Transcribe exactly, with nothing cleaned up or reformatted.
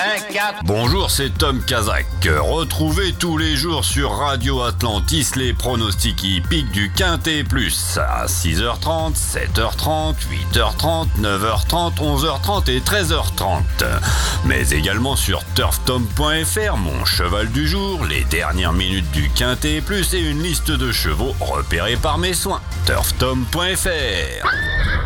un quatre. Bonjour, c'est Tom Kazak. Retrouvez tous les jours sur Radio Atlantis les pronostics hippiques du Quintet Plus à six heures trente, sept heures trente, huit heures trente, neuf heures trente, onze heures trente et treize heures trente. Mais également sur turf tom point f r, mon cheval du jour, les dernières minutes du Quintet Plus et une liste de chevaux repérés par mes soins. turf tom point f r.